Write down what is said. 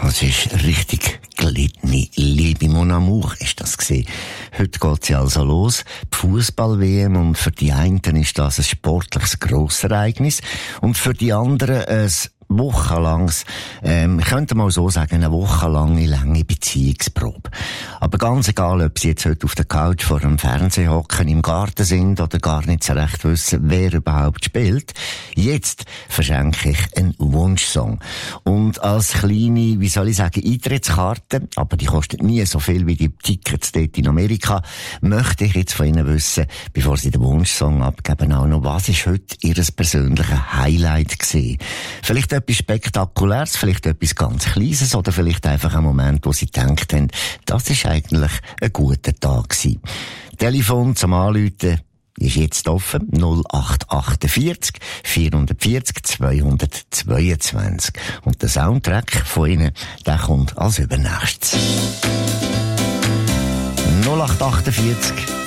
Das ist richtig gelittene Liebe. Mon Amour ist das gewesen. Heute geht sie also los. Die Fußball-WM. Und für die einen ist das ein sportliches Grossereignis. Und für die anderen ein wochenlanges, ich könnte mal so sagen, eine wochenlange, lange Beziehungsprobe. Aber ganz egal, ob sie jetzt heute auf der Couch vor dem Fernseher hocken, im Garten sind oder gar nicht so recht wissen, wer überhaupt spielt, jetzt verschenke ich einen Wunschsong. Und als kleine, wie soll ich sagen, Eintrittskarte, aber die kostet nie so viel wie die Tickets dort in Amerika, möchte ich jetzt von Ihnen wissen, bevor Sie den Wunschsong abgeben, auch noch, was ist heute Ihr persönliches Highlight gewesen? Vielleicht etwas Spektakuläres, vielleicht etwas ganz Kleines oder vielleicht einfach ein Moment, wo Sie gedacht haben, das ist eigentlich ein guter Tag gewesen. Telefon zum Anrufen ist jetzt offen, 0848 440 222. Und der Soundtrack von Ihnen, der kommt als übernächstes. 0848